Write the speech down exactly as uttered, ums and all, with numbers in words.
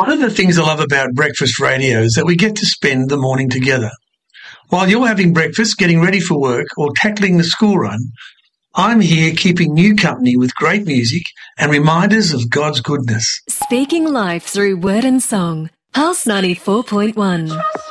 One of the things I love about breakfast radio is that we get to spend the morning together. While you're having breakfast, getting ready for work, or tackling the school run, I'm here keeping you company with great music and reminders of God's goodness. Speaking life through word and song. Pulse ninety-four point one.